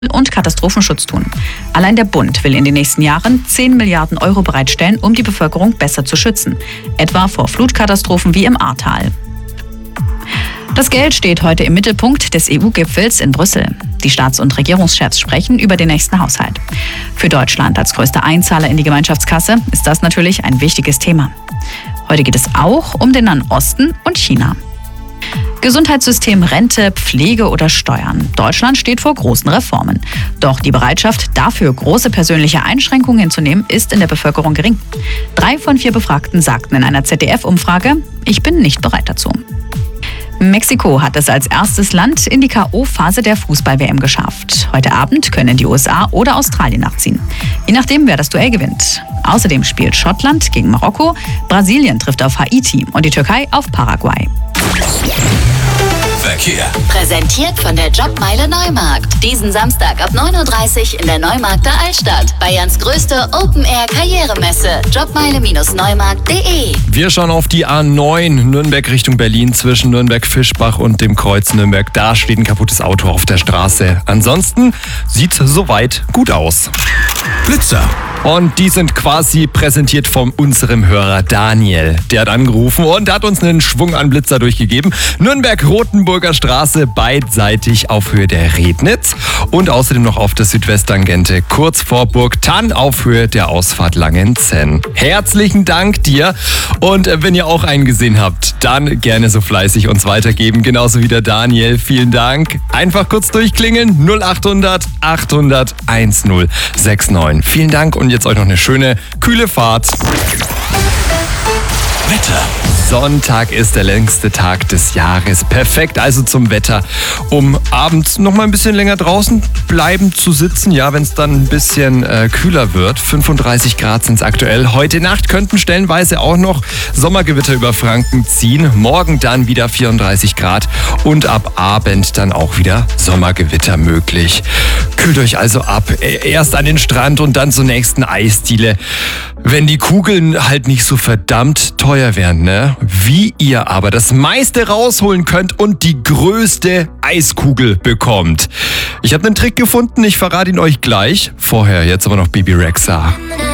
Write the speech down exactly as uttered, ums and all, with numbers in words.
und Katastrophenschutz tun. Allein der Bund will in den nächsten Jahren zehn Milliarden Euro bereitstellen, um die Bevölkerung besser zu schützen. Etwa vor Flutkatastrophen wie im Ahrtal. Das Geld steht heute im Mittelpunkt des E U-Gipfels in Brüssel. Die Staats- und Regierungschefs sprechen über den nächsten Haushalt. Für Deutschland als größter Einzahler in die Gemeinschaftskasse ist das natürlich ein wichtiges Thema. Heute geht es auch um den Nahen Osten und China. Gesundheitssystem, Rente, Pflege oder Steuern. Deutschland steht vor großen Reformen. Doch die Bereitschaft, dafür große persönliche Einschränkungen hinzunehmen, ist in der Bevölkerung gering. Drei von vier Befragten sagten in einer Z D F-Umfrage, ich bin nicht bereit dazu. Mexiko hat es als erstes Land in die K O-Phase der Fußball-W M geschafft. Heute Abend können die U S A oder Australien nachziehen. Je nachdem, wer das Duell gewinnt. Außerdem spielt Schottland gegen Marokko, Brasilien trifft auf Haiti und die Türkei auf Paraguay. Verkehr. Präsentiert von der Jobmeile Neumarkt. Diesen Samstag ab neun Uhr dreißig in der Neumarkter Altstadt. Bayerns größte Open-Air-Karrieremesse. Jobmeile Neumarkt punkt de. Wir schauen auf die A neun Nürnberg Richtung Berlin zwischen Nürnberg-Fischbach und dem Kreuz Nürnberg. Da steht ein kaputtes Auto auf der Straße. Ansonsten sieht soweit gut aus. Blitzer. Und die sind quasi präsentiert von unserem Hörer Daniel. Der hat angerufen und hat uns einen Schwung an Blitzer durchgegeben. Nürnberg-Rotenburger Straße beidseitig auf Höhe der Rednitz und außerdem noch auf der Südwesttangente kurz vor Burg Tann auf Höhe der Ausfahrt Langenzenn. Herzlichen Dank dir und wenn ihr auch einen gesehen habt, dann gerne so fleißig uns weitergeben. Genauso wie der Daniel. Vielen Dank. Einfach kurz durchklingeln. null achthundert achthundert zehn sechsundneunzig. Vielen Dank und jetzt euch noch eine schöne, kühle Fahrt. Wetter. Sonntag ist der längste Tag des Jahres. Perfekt also zum Wetter, um abends noch mal ein bisschen länger draußen bleiben zu sitzen. Ja, wenn es dann ein bisschen äh, kühler wird. fünfunddreißig Grad sind es aktuell. Heute Nacht könnten stellenweise auch noch Sommergewitter über Franken ziehen. Morgen dann wieder vierunddreißig Grad und ab Abend dann auch wieder Sommergewitter möglich. Kühlt euch also ab. Erst an den Strand und dann zur nächsten Eisdiele. Wenn die Kugeln halt nicht so verdammt teuer wären, ne? Wie ihr aber das meiste rausholen könnt und die größte Eiskugel bekommt. Ich habe einen Trick gefunden, ich verrate ihn euch gleich. Vorher jetzt aber noch Bebe Rexha.